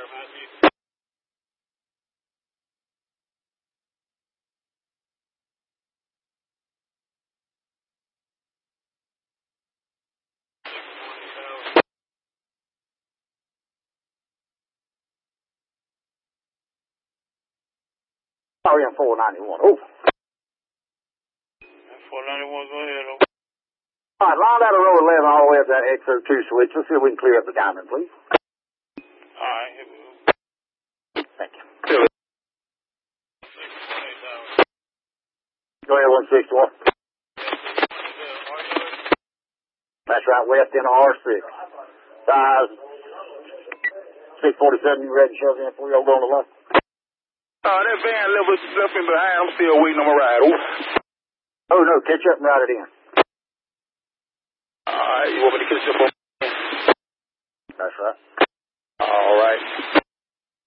Oh, yeah, 491. Oh. 491, go ahead. All right, line out of row 11 all the way up that X02 switch. Let's see if we can clear up the diamond, please. All right, here we go. Thank you. Go ahead, 161. That's right, west in R6. Size 647, you ready to shove in for you? I'll go on the left. That van left me behind. I'm still waiting on my ride. Oh, no, catch up and ride it in. All right, you want me to catch up on? That's right. All right.